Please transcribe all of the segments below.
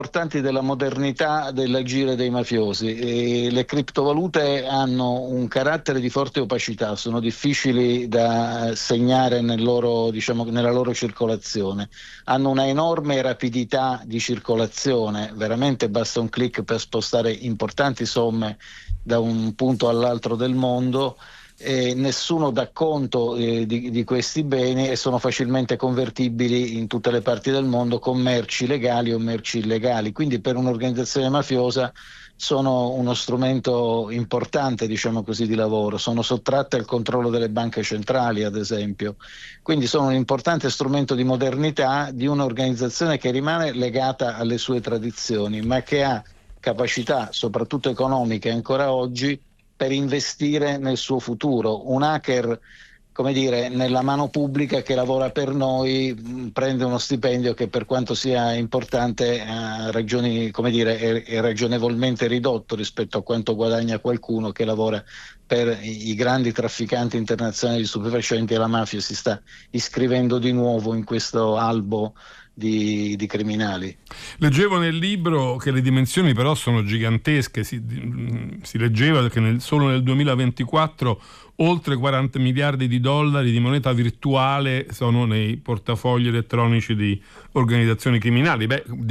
importanti della modernità dell'agire dei mafiosi. E le criptovalute hanno un carattere di forte opacità, sono difficili da segnare diciamo, nella loro circolazione, hanno una enorme rapidità di circolazione, veramente basta un click per spostare importanti somme da un punto all'altro del mondo. Nessuno dà conto di questi beni e sono facilmente convertibili in tutte le parti del mondo con merci legali o merci illegali. Quindi per un'organizzazione mafiosa sono uno strumento importante, diciamo così, di lavoro. Sono sottratte al controllo delle banche centrali, ad esempio. Quindi sono un importante strumento di modernità di un'organizzazione che rimane legata alle sue tradizioni, ma che ha capacità, soprattutto economiche, ancora oggi per investire nel suo futuro. Un hacker, come dire, nella mano pubblica che lavora per noi, prende uno stipendio che, per quanto sia importante, ha ragioni, come dire, è ragionevolmente ridotto rispetto a quanto guadagna qualcuno che lavora per i grandi trafficanti internazionali di stupefacenti, e la mafia si sta iscrivendo di nuovo in questo albo di criminali. Leggevo nel libro che le dimensioni però sono gigantesche, si leggeva che solo nel 2024 oltre 40 miliardi di dollari di moneta virtuale sono nei portafogli elettronici di organizzazioni criminali.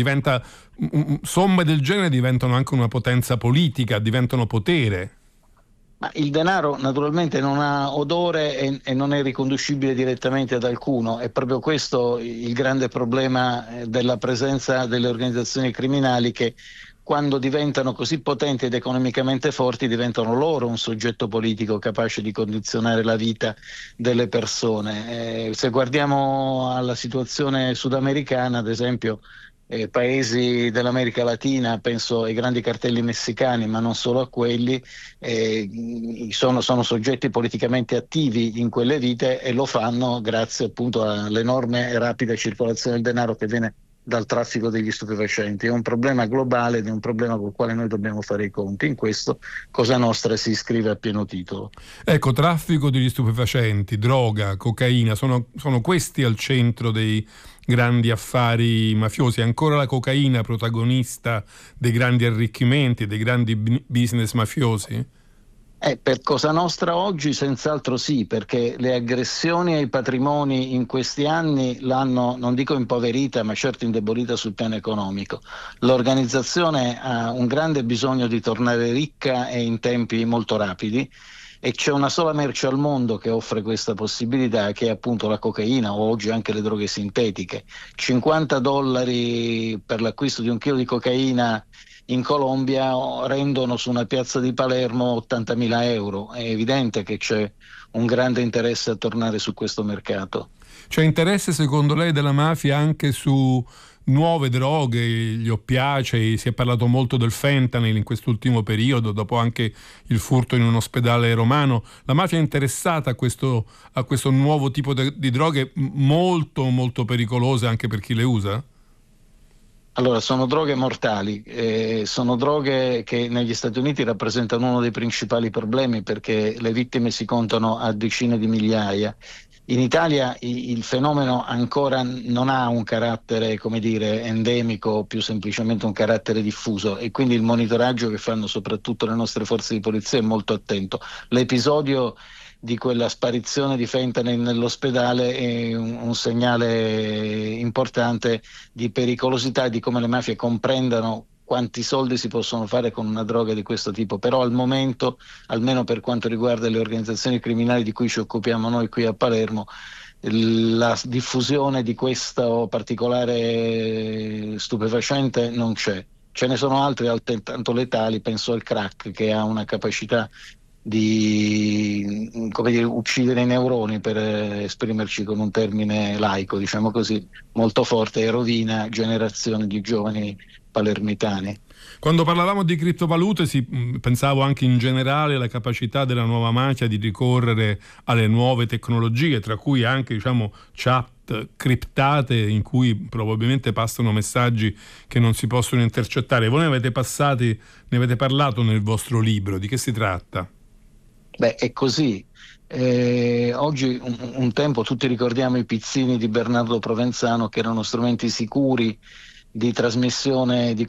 Somme del genere diventano anche una potenza politica, diventano potere. Ma il denaro naturalmente non ha odore e non è riconducibile direttamente ad alcuno. È proprio questo il grande problema della presenza delle organizzazioni criminali, che quando diventano così potenti ed economicamente forti diventano loro un soggetto politico capace di condizionare la vita delle persone. Se guardiamo alla situazione sudamericana, ad esempio, paesi dell'America Latina, penso ai grandi cartelli messicani, ma non solo a quelli, sono soggetti politicamente attivi in quelle vite, e lo fanno grazie appunto all'enorme e rapida circolazione del denaro che viene dal traffico degli stupefacenti. È un problema globale ed è un problema con il quale noi dobbiamo fare i conti. In questo Cosa Nostra si iscrive a pieno titolo. Ecco, traffico degli stupefacenti, droga, cocaina, sono questi al centro dei grandi affari mafiosi. È ancora la cocaina protagonista dei grandi arricchimenti, dei grandi business mafiosi? Per Cosa Nostra oggi senz'altro sì, perché le aggressioni ai patrimoni in questi anni l'hanno, non dico impoverita, ma certo indebolita sul piano economico. L'organizzazione ha un grande bisogno di tornare ricca e in tempi molto rapidi, e c'è una sola merce al mondo che offre questa possibilità, che è appunto la cocaina, o oggi anche le droghe sintetiche. $50 per l'acquisto di un chilo di cocaina in Colombia rendono su una piazza di Palermo 80.000 euro. È evidente che c'è un grande interesse a tornare su questo mercato. C'è interesse secondo lei della mafia anche su nuove droghe, gli oppiacei? Si è parlato molto del fentanyl in quest'ultimo periodo, dopo anche il furto in un ospedale romano. La mafia è interessata a questo nuovo tipo di droghe molto molto pericolose anche per chi le usa? Allora, sono droghe mortali, sono droghe che negli Stati Uniti rappresentano uno dei principali problemi, perché le vittime si contano a decine di migliaia. In Italia il fenomeno ancora non ha un carattere, come dire, endemico, più semplicemente un carattere diffuso, e quindi il monitoraggio che fanno soprattutto le nostre forze di polizia è molto attento. L'episodio di quella sparizione di fentanyl nell'ospedale è un segnale importante di pericolosità, di come le mafie comprendano quanti soldi si possono fare con una droga di questo tipo. Però al momento, almeno per quanto riguarda le organizzazioni criminali di cui ci occupiamo noi qui a Palermo, la diffusione di questo particolare stupefacente non c'è. Ce ne sono altri altrettanto letali, penso al crack, che ha una capacità di, come dire, uccidere i neuroni, per esprimerci con un termine laico, diciamo così, molto forte, e rovina generazioni di giovani palermitani. Quando parlavamo di criptovalute pensavo anche in generale alla capacità della nuova mafia di ricorrere alle nuove tecnologie, tra cui anche, diciamo, chat criptate in cui probabilmente passano messaggi che non si possono intercettare. Voi ne avete parlato nel vostro libro, di che si tratta? Beh, è così. Oggi un tempo tutti ricordiamo i pizzini di Bernardo Provenzano, che erano strumenti sicuri di trasmissione di